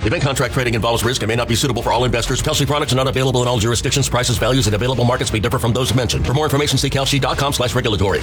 Event contract trading involves risk and may not be suitable for all investors. Kalshi products are not available in all jurisdictions. Prices, values, and available markets may differ from those mentioned. For more information, see kalshi.com/regulatory.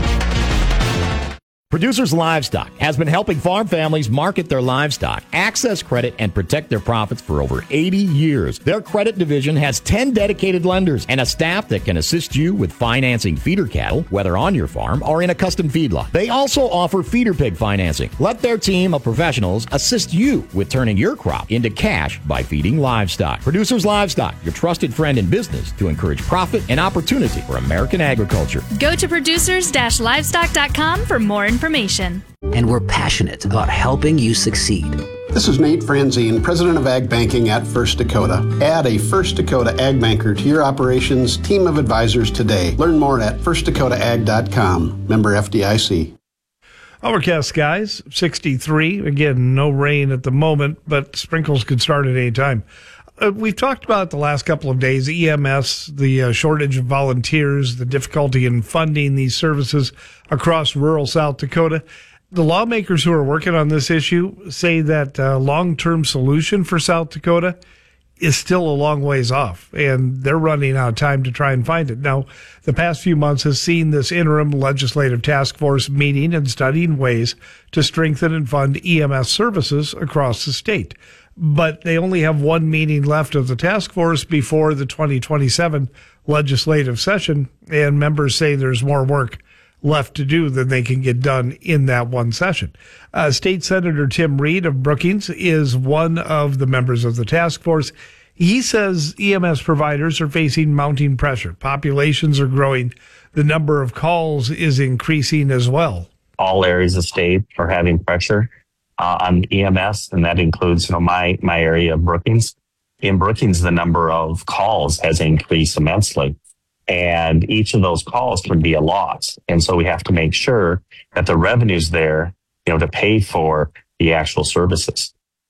Producers Livestock has been helping farm families market their livestock, access credit, and protect their profits for over 80 years. Their credit division has 10 dedicated lenders and a staff that can assist you with financing feeder cattle, whether on your farm or in a custom feedlot. They also offer feeder pig financing. Let their team of professionals assist you with turning your crop into cash by feeding livestock. Producers Livestock, your trusted friend in business to encourage profit and opportunity for American agriculture. Go to producers-livestock.com for more information. And we're passionate about helping you succeed. This is Nate Franzine, President of Ag Banking at First Dakota. Add a First Dakota Ag Banker to your operations team of advisors today. Learn more at firstdakotaag.com. Member FDIC. Overcast skies, 63. Again, no rain at the moment, but sprinkles could start at any time. We've talked about the last couple of days, EMS, the shortage of volunteers, the difficulty in funding these services across rural South Dakota. The lawmakers who are working on this issue say that a long-term solution for South Dakota is still a long ways off, and they're running out of time to try and find it. Now, the past few months has seen this interim legislative task force meeting and studying ways to strengthen and fund EMS services across the state. But they only have one meeting left of the task force before the 2027 legislative session, and members say there's more work left to do than they can get done in that one session. State Senator Tim Reed of Brookings is one of the members of the task force. He says EMS providers are facing mounting pressure. Populations are growing. The number of calls is increasing as well. All areas of state are having pressure on EMS, and that includes, my area of Brookings. In Brookings, the number of calls has increased immensely, and each of those calls can be a loss. And so we have to make sure that the revenue's there, to pay for the actual services.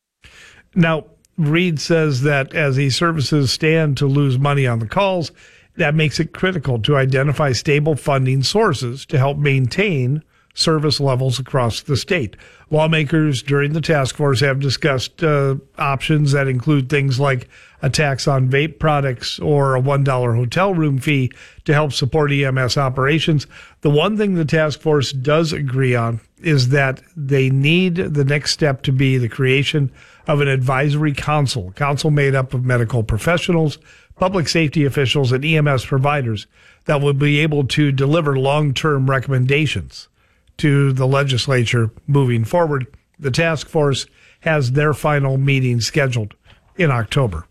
Now, Reed says that as these services stand to lose money on the calls, that makes it critical to identify stable funding sources to help maintain service levels across the state. Lawmakers during the task force have discussed options that include things like a tax on vape products or a $1 hotel room fee to help support EMS operations. The one thing the task force does agree on is that they need the next step to be the creation of an advisory council made up of medical professionals, public safety officials, and EMS providers that will be able to deliver long-term recommendations to the legislature moving forward. The task force has their final meeting scheduled in October.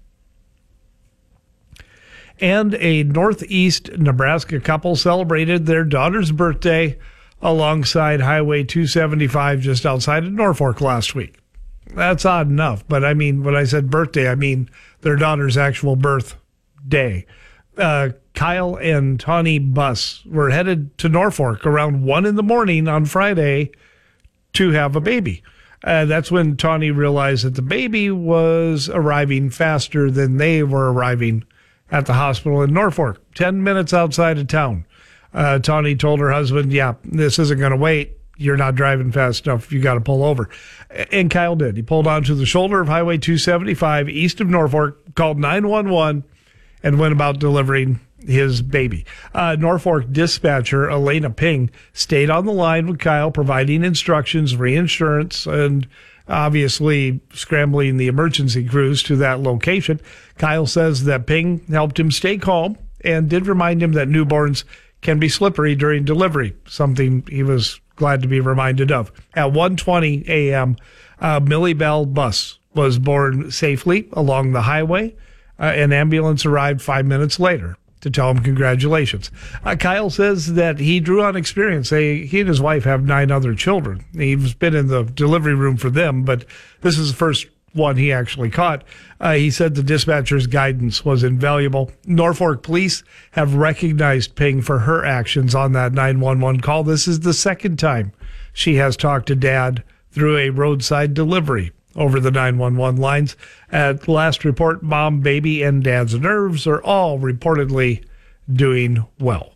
And a Northeast Nebraska couple celebrated their daughter's birthday alongside Highway 275 just outside of Norfolk last week. That's odd enough, but I mean, when I said birthday, I mean their daughter's actual birthday. Kyle and Tawny Buss were headed to Norfolk around 1 a.m. on Friday to have a baby. That's when Tawny realized that the baby was arriving faster than they were arriving at the hospital in Norfolk, 10 minutes outside of town. Tawny told her husband, yeah, this isn't going to wait. You're not driving fast enough. You got to pull over. And Kyle did. He pulled onto the shoulder of Highway 275 east of Norfolk, called 911, and went about delivering his baby. Norfolk dispatcher Elena Ping stayed on the line with Kyle, providing instructions, reinsurance, and obviously scrambling the emergency crews to that location. Kyle says that Ping helped him stay calm and did remind him that newborns can be slippery during delivery, something he was glad to be reminded of. At 1:20 a.m., Millie Bell Buss was born safely along the highway. An ambulance arrived 5 minutes later to tell him congratulations. Kyle says that he drew on experience. He and his wife have 9 other children. He's been in the delivery room for them, but this is the first one he actually caught. He said the dispatcher's guidance was invaluable. Norfolk police have recognized Ping for her actions on that 911 call. This is the second time she has talked to Dad through a roadside delivery over the 911 lines. At last report, Mom, baby, and Dad's nerves are all reportedly doing well.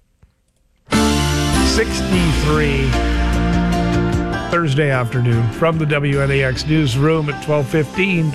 63 Thursday afternoon from the WNAX newsroom at 12:15.